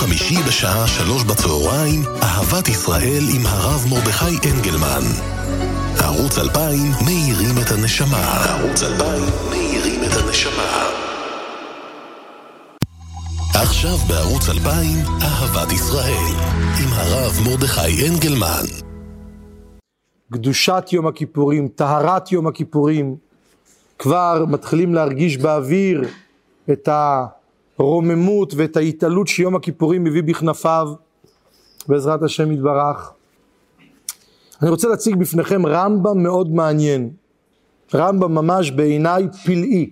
חמישי בשעה 3 בצהריים, אהבת ישראל עם הרב מרדכי אנגלמן. ערוץ 2000 מאירים את הנשמה. ערוץ 2000 מאירים את הנשמה. עכשיו בערוץ 2000, אהבת ישראל עם הרב מרדכי אנגלמן. קדושת יום הכיפורים, טהרת יום הכיפורים, כבר מתחילים להרגיש באוויר את הרוממות ואת ההתעלות שיום הכיפורים מביא בכנפיו, בעזרת השם יתברך. אני רוצה להציג בפניכם רמב"ם מאוד מעניין, רמב"ם ממש בעיניי פלאי.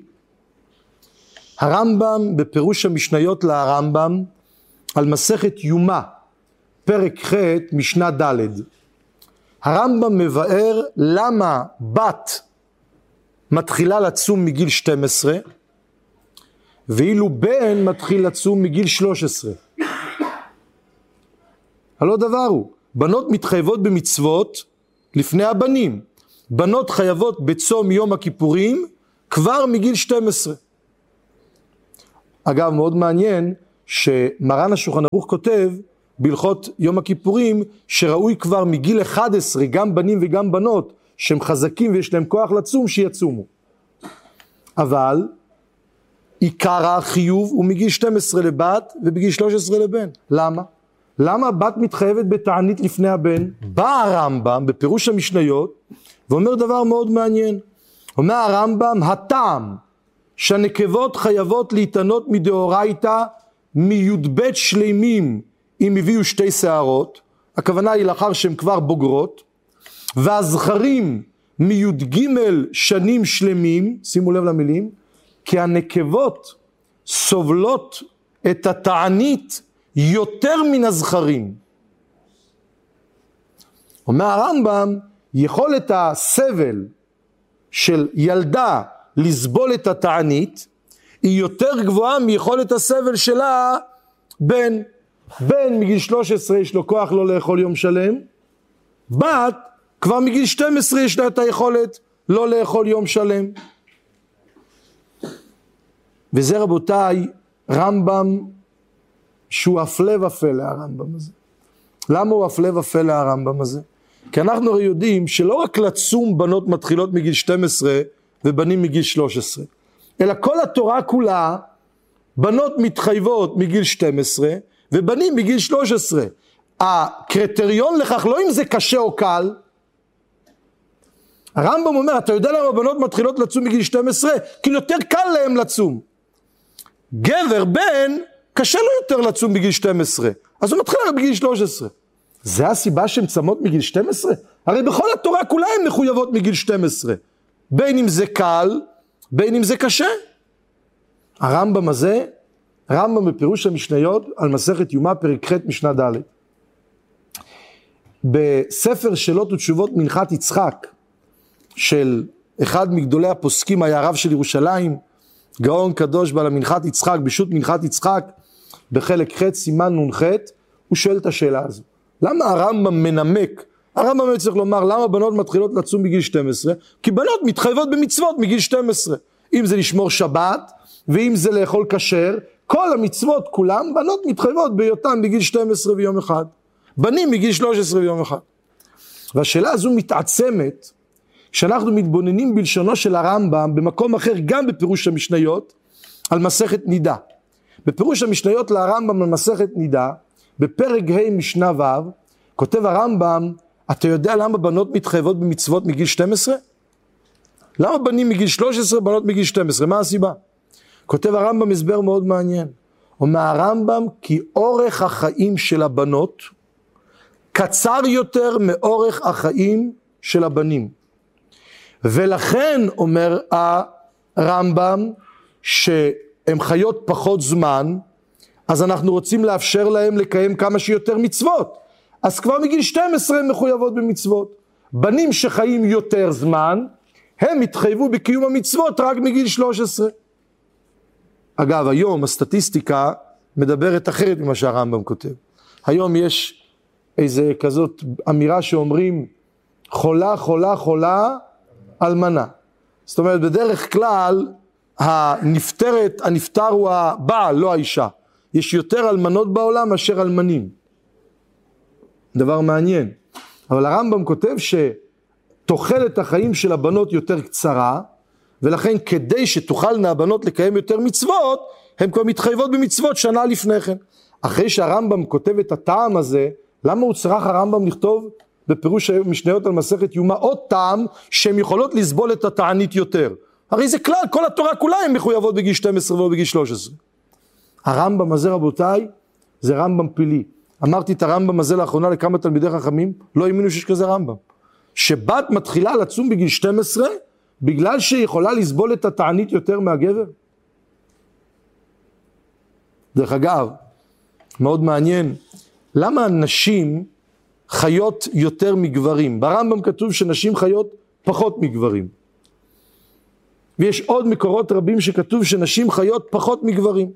הרמב"ם בפירוש המשניות להרמב"ם על מסכת יומא, פרק ח' משנה ד'. הרמב"ם מבאר למה בת מתחילה לצום מגיל 12 ואילו בן מתחיל לצום מגיל 13. הלא דבר הוא, בנות מתחייבות במצוות לפני הבנים, בנות חייבות בצום יום הכיפורים כבר מגיל 12. אגב, מאוד מעניין שמרן השולחן ערוך כותב בהלכות יום הכיפורים שראוי כבר מגיל 11 גם בנים וגם בנות שהם חזקים ויש להם כוח לצום שיצומו. אבל עיקר החיוב הוא מגיל 12 לבת ובגיל 13 לבן. למה? למה בת מתחייבת בתענית לפני הבן? בא הרמב"ם בפירוש המשניות ואומר דבר מאוד מעניין. אומר הרמב"ם, הטעם שהנקבות חייבות להתענות מדאורייתא מי"ב שלמים אם הביאו 2 שערות, הכוונה היא לאחר שהן כבר בוגרות, והזכרים מי"ג שנים שלמים, שימו לב למילים, כי הנקבות סובלות את התענית יותר מן הזכרים. אומר הרמב"ם, יכולת הסבל של ילדה לסבול את התענית היא יותר גבוהה מיכולת הסבל שלה בן מגיל 13 יש לו כוח לא לאכול יום שלם, בת כבר מגיל 12 יש לה את היכולת לא לאכול יום שלם. וזה רבותיי רמב"ם שהוא הפלא ופלא הרמב"ם הזה. למה הוא הפלא ופלא הרמב"ם הזה? כי אנחנו הרי יודעים שלא רק לצום בנות מתחילות מגיל 12 ובנים מגיל 13, אלא כל התורה כולה בנות מתחייבות מגיל 12 ובנים מגיל 13. הקריטריון לכך לא אם זה קשה או קל. הרמב"ם אומר, אתה יודע למה בנות מתחילות לצום מגיל 12? כי יותר קל להם לצום. גבר בן קשה לו יותר לצום בגיל 12, אז הוא מתחיל בגיל 13. זה הסיבה שהן צמות מגיל 12? הרי בכל התורה כולה הן מחויבות מגיל 12, בין אם זה קל בין אם זה קשה. הרמב"ם הזה, רמב"ם בפירוש המשניות על מסכת יומא פרק ח' משנה ד'. בספר שאלות ותשובות מנחת יצחק של אחד מגדולי הפוסקים, היה הרב של ירושלים, גאון קדוש בעל המנחת יצחק, בשו"ת מנחת יצחק בחלק ח' סימן נ"ח, הוא שואל את השאלה הזו. למה הרמב"ם מנמק? הרמב"ם צריך לומר למה בנות מתחילות לצום בגיל 12? כי בנות מתחייבות במצוות מגיל 12. אם זה לשמור שבת ואם זה לאכול כשר, כל המצוות כולם בנות מתחייבות בהיותן בגיל 12 ויום אחד. בנים מגיל 13 ויום אחד. והשאלה הזו מתעצמת כשאנחנו מתבוננים בלשונו של הרמב"ם במקום אחר גם בפירוש המשניות על מסכת נידה. בפירוש המשניות לרמב"ם על מסכת נידה, בפרק ה' משנה ו', כותב הרמב"ם, אתה יודע למה בנות מתחייבות במצוות מגיל 12? למה בנים מגיל 13, בנות מגיל 12? מה הסיבה? כותב הרמב"ם הסבר מאוד מעניין. אומר הרמב"ם כי אורך החיים של הבנות קצר יותר מאורך החיים של הבנים. ולכן אומר הרמב"ם שהם חיות פחות זמן, אז אנחנו רוצים לאפשר להם לקיים כמה שיותר מצוות. אז כבר מגיל 12 הם מחויבות במצוות. בנים שחיים יותר זמן, הם התחייבו בקיום המצוות רק מגיל 13. אגב, היום הסטטיסטיקה מדברת אחרת ממה שהרמב"ם כותב. היום יש איזה כזאת אמירה שאומרים, חולה, חולה, חולה, אלמנה. זאת אומרת, בדרך כלל, הנפטר הוא הבעל, לא האישה. יש יותר אלמנות בעולם מאשר אלמנים. דבר מעניין. אבל הרמב"ם כותב שתוחלת החיים של הבנות יותר קצרה, ולכן כדי שתוכלנה הבנות לקיים יותר מצוות, הן כבר מתחייבות במצוות שנה לפני כן. אחרי שהרמב"ם כותב את הטעם הזה, למה הוא צריך הרמב"ם לכתוב בפירוש משניות על מסכת יומא עוד טעם שהן יכולות לסבול את התענית יותר? הרי זה כלל, כל התורה כולה הן מחויבות בגיל 12 ולא בגיל 13. הרמב"ם הזה רבותיי, זה רמב"ם פילי. אמרתי את הרמב"ם הזה לאחרונה לכמה תלמידי חכמים, לא האמינו שיש כזה רמב"ם. שבת מתחילה לצום בגיל 12, בגלל שהיא יכולה לסבול את התענית יותר מהגבר. דרך אגב, מאוד מעניין, למה נשים חיות יותר מגברים? ברמב"ם כתוב שנשים חיות פחות מגברים. ויש עוד מקורות רבים שכתוב שנשים חיות פחות מגברים.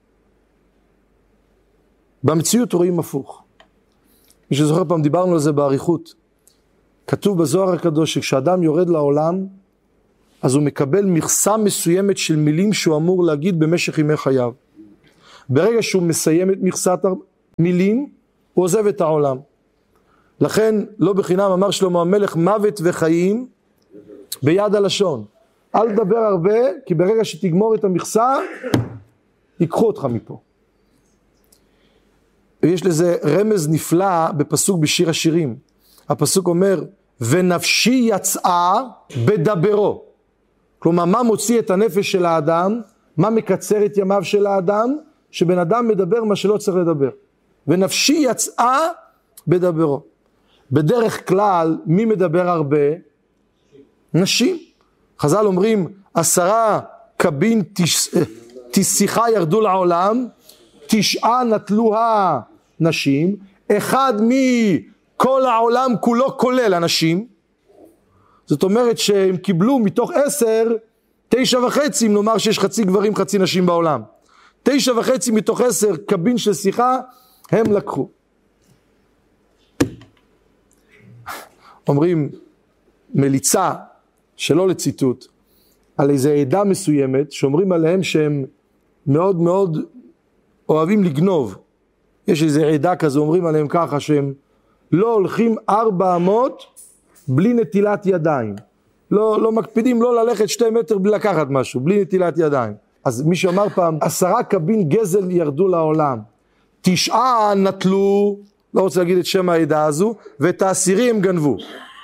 במציאות רואים הפוך. מי שזוכר פעם דיברנו על זה באריכות. כתוב בזוהר הקדוש שכשאדם יורד לעולם, אז הוא מקבל מכסה מסוימת של מילים שהוא אמור להגיד במשך ימי חייו. ברגע שהוא מסיים את מכסת המילים, הוא עוזב את העולם. לכן לא בחינם אמר שלמה המלך, מוות וחיים ביד הלשון. אל תדבר הרבה, כי ברגע שתגמור את המכסה, ייקחו אותך מפה. ויש לזה רמז נפלא בפסוק בשיר השירים. הפסוק אומר, ונפשי יצאה בדברו. כלומר, מה מוציא את הנפש של האדם? מה מקצר את ימיו של האדם? שבן אדם מדבר מה שלא צריך לדבר. ונפשי יצאה בדברו. בדרך כלל, מי מדבר הרבה? נשים. חז"ל אומרים, 10 קבין תשיחה ירדו לעולם, 9 נטלו הנשים, 1 מכל העולם כולו כולל הנשים. זאת אומרת שהם קיבלו מתוך 10, 9.5, אם נאמר שיש חצי גברים חצי נשים בעולם. 9.5 מתוך 10 קבין של שיחה הם לקחו. אומרים מליצה שלא לציטוט על איזו עדה מסוימת שאומרים עליהם שהם מאוד מאוד אוהבים לגנוב. יש איזו עדה כזו, אומרים עליהם ככה שהם לא הולכים 400 בלי נטילת ידיים. לא מקפידים לא ללכת 2 מטר בלי לקחת משהו, בלי נטילת ידיים. אז מי שאמר פעם, 10 קבין גזל ירדו לעולם, 9 נטלו, לא רוצה להגיד את שם העדה הזו, ואת 10 הם גנבו.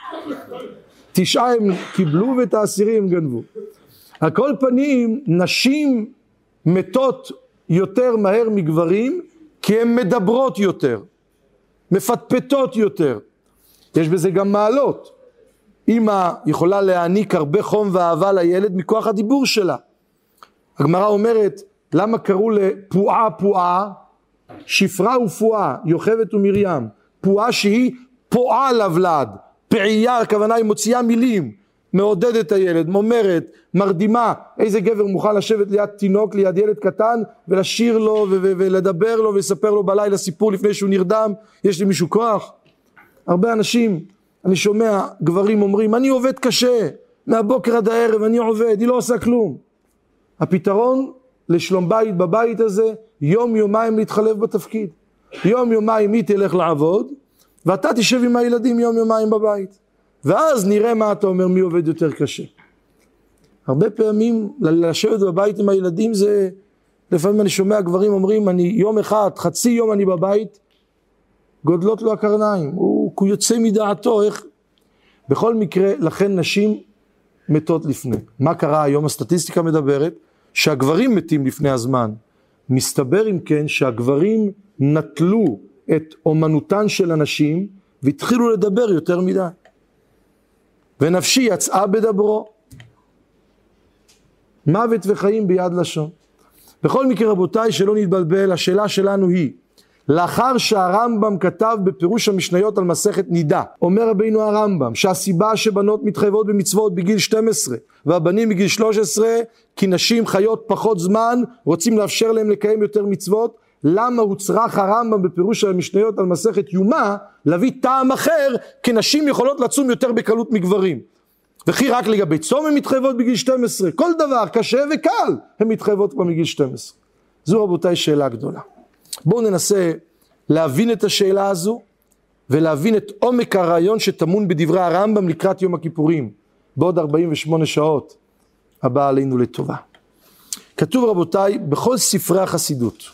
9 הם קיבלו ואת 10 הם גנבו. על כל פנים, נשים מתות יותר מהר מגברים, כי הן מדברות יותר, מפטפטות יותר. יש בזה גם מעלות. אמא יכולה להעניק הרבה חום ואהבה לילד מכוח הדיבור שלה. הגמרא אומרת, למה קראו לפועה פועה? שפרה ופועה, יוכבד ומרים. פועה שהיא פועה לבלד. פעייה, הכוונה היא מוציאה מילים, מעודדת את הילד, אומרת, מרדימה. איזה גבר מוכן לשבת ליד תינוק, ליד ילד קטן, ולשיר לו ולדבר לו ולספר לו בלילה סיפור לפני שהוא נרדם? יש לי מישהו כוח? הרבה אנשים, אני שומע גברים אומרים, אני עובד קשה, מהבוקר עד הערב אני עובד, היא לא עושה כלום. הפתרון לשלום בית בבית הזה, יום יומיים להתחלף בתפקיד. יום יומיים היא תלך לעבוד, ואתה תשב עם הילדים יום יומיים בבית. ואז נראה מה אתה אומר, מי עובד יותר קשה. הרבה פעמים לשבת בבית עם הילדים זה, לפעמים אני שומע גברים אומרים, אני יום אחד, חצי יום אני בבית, גודלות לו הקרניים, הוא יוצא מדעתו, איך? בכל מקרה, לכן נשים מתות לפני. מה קרה היום? הסטטיסטיקה מדברת שהגברים מתים לפני הזמן. מסתבר אם כן שהגברים נטלו את אומנותן של הנשים והתחילו לדבר יותר מדי. ונפשי יצאה בדברו. מוות וחיים ביד לשון. בכל מקרה רבותיי, שלא נתבלבל, השאלה שלנו היא, לאחר שהרמב"ם כתב בפירוש המשניות על מסכת נידה, אומר רבינו הרמב"ם שהסיבה שבנות מתחייבות במצוות בגיל 12 והבנים בגיל 13 כי נשים חיות פחות זמן, רוצים לאפשר להם לקיים יותר מצוות. למה הוא צריך הרמב"ם בפירוש המשניות על מסכת יומא להביא טעם אחר, כי נשים יכולות לצום יותר בקלות מגברים, וכי רק לגבי צום הן מתחייבות בגיל 12? כל דבר קשה וקל הן מתחייבות כבר מגיל 12. זו רבותיי שאלה גדולה. בואו ננסה להבין את השאלה הזו, ולהבין את עומק הרעיון שטמון בדברי הרמב"ם לקראת יום הכיפורים, בעוד 48 שעות, הבא עלינו לטובה. כתוב רבותיי, בכל ספרי החסידות,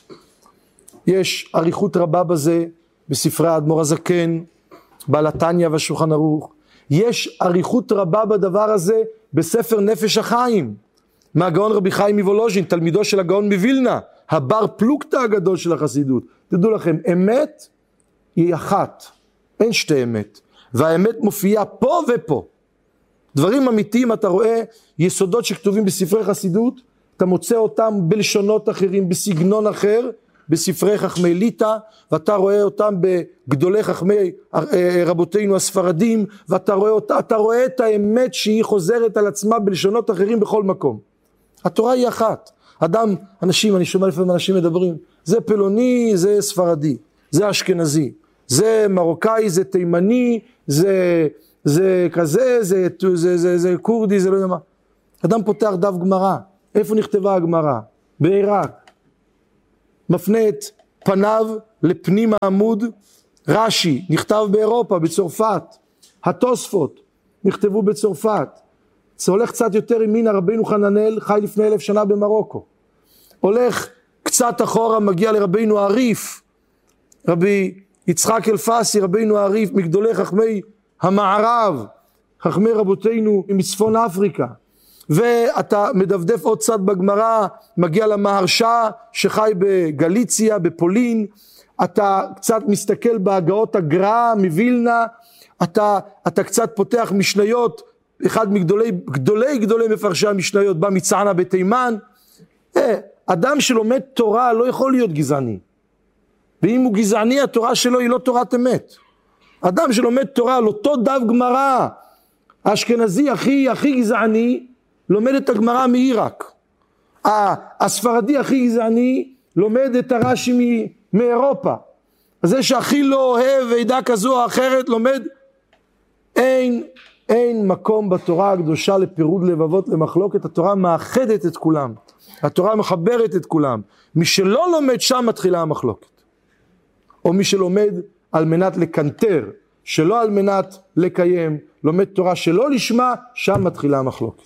יש אריכות רבה בזה, בספרי האדמו"ר הזקן, בעל התניא והשולחן ערוך, יש אריכות רבה בדבר הזה, בספר נפש החיים, מהגאון רבי חיים מוולוז'ין, תלמידו של הגאון מווילנה, הבר פלוגתא הגדול של החסידות. תדעו לכם, אמת היא אחת, אין שתי אמת, והאמת מופיעה פה ופה. דברים אמיתיים, אתה רואה יסודות שכתובים בספרי חסידות, אתה מוצא אותם בלשונות אחרים, בסגנון אחר, בספרי חכמי ליטא, ואתה רואה אותם בגדולי חכמי רבותינו הספרדים, ואתה רואה את האמת שהיא חוזרת על עצמה בלשונות אחרים בכל מקום. התורה היא אחת. אני שומע לפעמים אנשים מדברים, זה פלוני, זה ספרדי, זה אשכנזי, זה מרוקאי, זה תימני, זה כזה, זה קורדי, זה לא יודע מה. אדם פותח דף גמרא, איפה נכתבה הגמרא? בעיראק. מפנה את פניו לפנים העמוד, רש"י, נכתב באירופה, בצרפת, התוספות, נכתבו בצרפת, זה הולך קצת יותר ימינה, רבינו חננאל חי לפני 1000 שנה במרוקו, הולך קצת אחורה, מגיע לרבינו עריף, רבי יצחק אלפסי, רבינו עריף, מגדולי חכמי המערב, חכמי רבותינו מצפון אפריקה, ואתה מדפדף עוד צד בגמרא, מגיע למהרש"א שחי בגליציה, בפולין, אתה קצת מסתכל בהגאות הגר"א מווילנה, אתה קצת פותח משניות, אחד מגדולי מפרשי המשניות בא מצענה בתימן. אדם שלומד תורה לא יכול להיות גזעני, ואם הוא גזעני התורה שלו היא לא תורת אמת. אדם שלומד תורה על אותו דף גמרא, האשכנזי הכי גזעני לומד את הגמרא מעיראק, הספרדי הכי גזעני לומד את הרש"י מאירופה, זה שהכי לא אוהב עדה כזו או אחרת לומד. אין מקום בתורה הקדושה לפירוד לבבות, למחלוקת. התורה מאחדת את כולם, התורה מחברת את כולם. מי שלא לומד שם מתחילה המחלוקת, או מי שלומד על מנת לקנטר, שלא על מנת לקיים, לומד תורה שלא לשמה, שם מתחילה המחלוקת.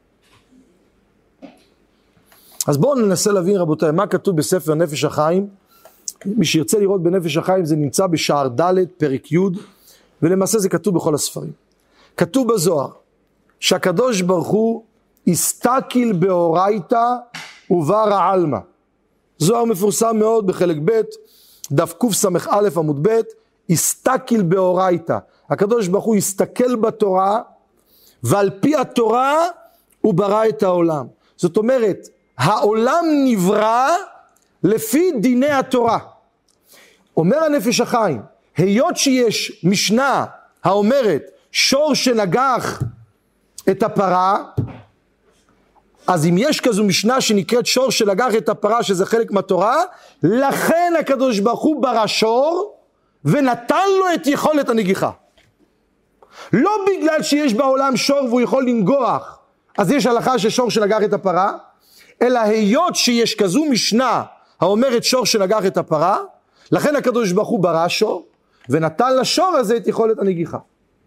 אז בואו ננסה להבין רבותיי, מה כתוב בספר נפש החיים. מי שירצה לראות בנפש החיים, זה נמצא בשער ד' פרק י', ולמעשה זה כתוב בכל הספרים. כתוב בזוהר, שהקדוש ברוך הוא הסתכל באורייתא וברא עלמא. זוהר מפורסם מאוד בחלק ב', דף קס"א עמוד ב', הסתכל באורייתא. הקדוש ברוך הוא הסתכל בתורה, ועל פי התורה הוא ברא את העולם. זאת אומרת, העולם נברא לפי דיני התורה. אומר הנפש החיים, היות שיש משנה האומרת שור שנגח את הפרה, אז אם יש כזו משנה שנקראת שור שנגח את הפרה, שזה חלק מהתורה, לכן הקדוש ברוך הוא ברא שור ונתן לו את יכולת הנגיחה. לא בגלל שיש בעולם שור והוא יכול לנגוח, אז יש הלכה ששור שנגח את הפרה, אלא היות שיש כזו משנה האומרת שור שנגח את הפרה, לכן הקדוש ברוך הוא ברא שור ונתן לשור הזה את יכולת הנגיחה.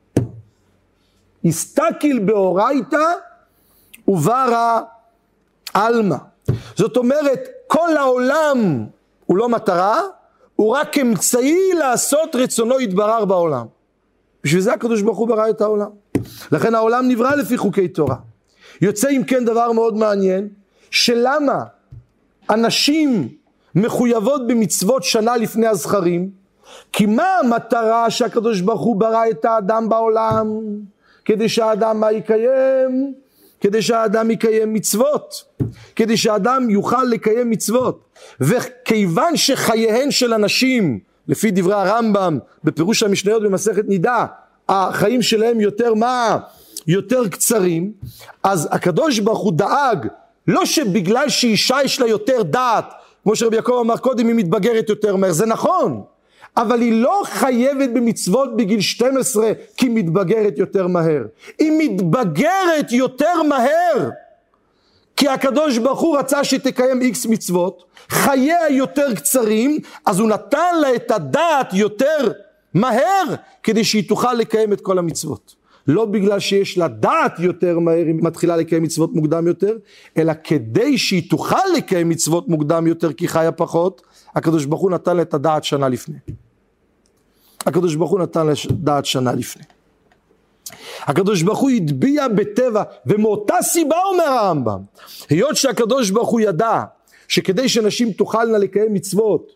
הסתכל באורייתא וברא עלמא. זאת אומרת, כל העולם הוא לא מטרה, הוא רק אמצעי לעשות רצונו יתברר בעולם. בשביל זה הקדוש ברוך הוא ברא את העולם. לכן העולם נברא לפי חוקי תורה. יוצא אם כן דבר מאוד מעניין, שלמה אנשים מחויבות במצוות שנה לפני הזכרים? כי מה המטרה שהקדוש ברוך הוא ברא את האדם בעולם? כדי שהאדם מה יקיים? כדי שהאדם יקיים מצוות, כדי שהאדם יוכל לקיים מצוות. וכיוון שחייהן של אנשים, לפי דברי הרמב"ם בפירוש המשניות במסכת נידה, החיים שלהם יותר קצרים, אז הקדוש ברוך הוא דאג, לא שבגלל שאישה יש לה יותר דעת, כמו שרבי יעקב אמר קודם, היא מתבגרת יותר מהר, זה נכון, אבל היא לא חייבת במצוות בגיל 12 כי היא מתבגרת יותר מהר. היא מתבגרת יותר מהר כי הקדוש ברוך הוא רצה שתקיים איקס מצוות, חייה יותר קצרים, אז הוא נתן לה את הדעת יותר מהר, כדי שהיא תוכל לקיים את כל המצוות. לא בגלל שיש לה דעת יותר מהר, היא מתחילה לקיים מצוות מוקדם יותר, אלא כדי שהיא תוכל לקיים מצוות מוקדם יותר, כי חיה פחות, הקדוש ברוך הוא נתן לה את הדעת שנה לפני. הקדוש ברוך הוא נתן לה דעת שנה לפני. הקדוש ברוך הוא הטביע בטבע, ומאותה סיבה אומר הרמב"ם, היות שהקדוש ברוך הוא ידע, שכדי שנשים תוכלנה לקיים מצוות,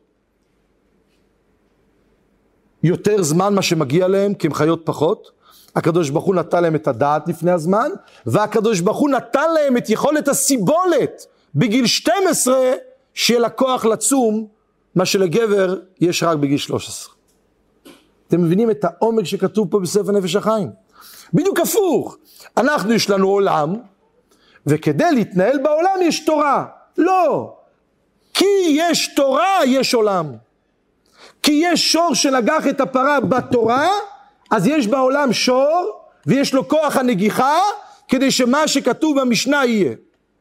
יותר זמן מה שמגיע להם, כי הם חיות פחות, הקדוש ברוך הוא נתן להם את הדעת לפני הזמן, והקדוש ברוך הוא נתן להם את יכולת הסיבולת, בגיל 12, שיהיה לה כוח לצום, מה שלגבר יש רק בגיל 13. אתם מבינים את העומק שכתוב פה בספר נפש החיים? בדיוק הפוך, אנחנו יש לנו עולם, וכדי להתנהל בעולם יש תורה. לא, כי יש תורה יש עולם. כי יש שור שנגח את הפרה בתורה, אז יש בעולם שור, ויש לו כוח הנגיחה, כדי שמה שכתוב במשנה יהיה.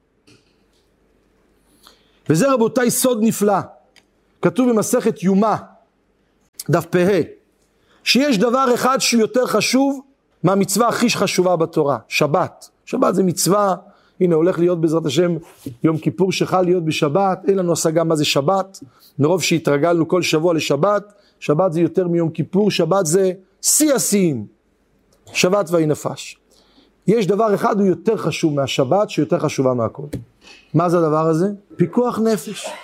וזה רבותיי סוד נפלא, כתוב במסכת יומא, דף פ"ה, שיש דבר אחד שהוא יותר חשוב, מהמצווה הכי חשובה בתורה, שבת. שבת זה מצווה, הנה הולך להיות בעזרת השם יום כיפור שחל להיות בשבת, אין לנו השגה מה זה שבת, מרוב שהתרגלנו כל שבוע לשבת, שבת זה יותר מיום כיפור, שבת זה שיא השיאים, שבת ויהי נפש. יש דבר אחד הוא יותר חשוב מהשבת, שיותר חשובה מהכל. מה זה הדבר הזה? פיקוח נפש.